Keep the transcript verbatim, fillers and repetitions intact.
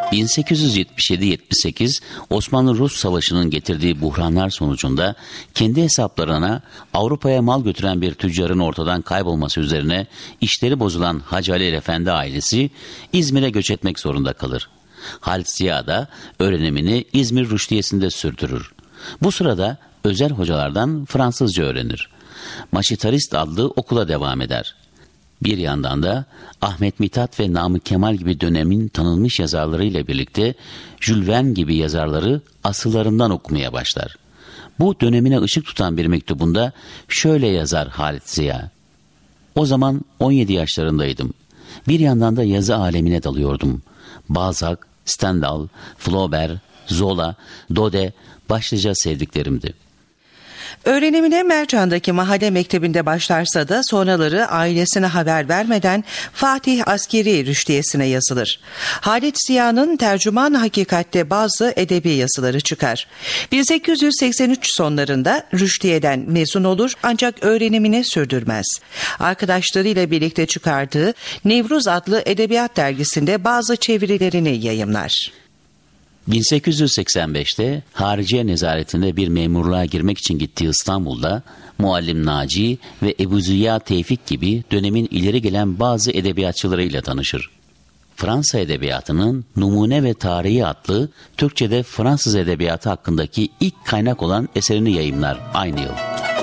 bin sekiz yüz yetmiş yedi yetmiş sekiz Osmanlı-Rus Savaşı'nın getirdiği buhranlar sonucunda kendi hesaplarına Avrupa'ya mal götüren bir tüccarın ortadan kaybolması üzerine işleri bozulan Hacı Halil Efendi ailesi İzmir'e göç etmek zorunda kalır. Halit Ziya da öğrenimini İzmir Rüştiyesi'nde sürdürür. Bu sırada özel hocalardan Fransızca öğrenir. Maşitarist adlı okula devam eder. Bir yandan da Ahmet Mithat ve Namık Kemal gibi dönemin tanınmış yazarlarıyla birlikte Jules Verne gibi yazarları asıllarından okumaya başlar. Bu dönemine ışık tutan bir mektubunda şöyle yazar Halit Ziya: "O zaman on yedi yaşlarındaydım. Bir yandan da yazı alemine dalıyordum. Balzac, Stendhal, Flaubert, Zola, Daudet başlıca sevdiklerimdi." Öğrenimine Mercan'daki mahalle mektebinde başlarsa da sonraları ailesine haber vermeden Fatih Askeri Rüştiyesi'ne yazılır. Halit Ziya'nın Tercüman Hakikat'te bazı edebi yazıları çıkar. bin sekiz yüz seksen üç sonlarında Rüştiye'den mezun olur ancak öğrenimini sürdürmez. Arkadaşlarıyla birlikte çıkardığı Nevruz adlı edebiyat dergisinde bazı çevirilerini yayımlar. bin sekiz yüz seksen beşte Hariciye Nezaretinde bir memurluğa girmek için gittiği İstanbul'da Muallim Naci ve Ebu Ziya Tevfik gibi dönemin ileri gelen bazı edebiyatçılarıyla tanışır. Fransa Edebiyatı'nın Numune ve Tarihi adlı Türkçe'de Fransız edebiyatı hakkındaki ilk kaynak olan eserini yayımlar aynı yıl.